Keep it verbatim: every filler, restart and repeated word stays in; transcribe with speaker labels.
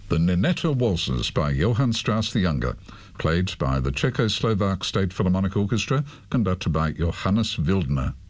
Speaker 1: The Ninetta Waltzes by Johann Strauss the Younger, played by the Czechoslovak State Philharmonic Orchestra, conducted by Johannes Wildner.